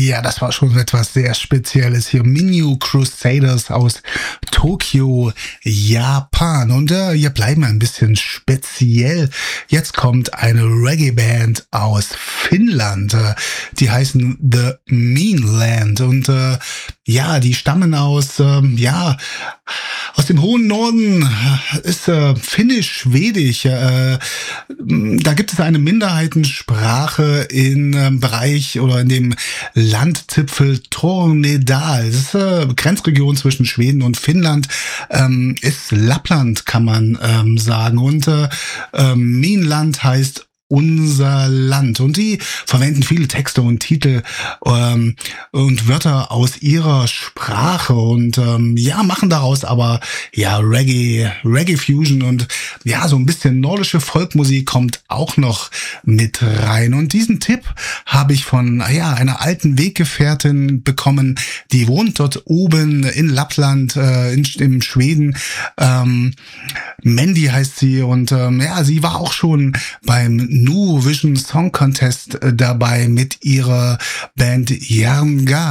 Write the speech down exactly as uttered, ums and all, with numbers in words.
Ja, das war schon etwas sehr Spezielles hier. Minyu Crusaders aus Tokio, Japan. Und äh, wir bleiben ein bisschen speziell. Jetzt kommt eine Reggae-Band aus Finnland. Äh, die heißen The Meanland. Und äh, ja, die stammen aus, ähm, ja, aus dem hohen Norden, äh, ist äh, finnisch-schwedisch. Äh, da gibt es eine Minderheitensprache im äh, Bereich oder in dem Landzipfel Tornedal. Das ist äh, Grenzregion zwischen Schweden und Finnland. Ähm, ist Lappland, kann man ähm, sagen. Und äh, ähm, Minland heißt unser Land. Und die verwenden viele Texte und Titel ähm, und Wörter aus ihrer Sprache und ähm, ja, machen daraus aber ja Reggae, Reggae Fusion und ja, so ein bisschen nordische Folkmusik kommt auch noch mit rein. Und diesen Tipp habe ich von ja, einer alten Weggefährtin bekommen, die wohnt dort oben in Lappland, äh, in, in Schweden. Ähm, Mandy heißt sie und ähm, ja, sie war auch schon beim New Vision Song Contest dabei mit ihrer Band Yarnga.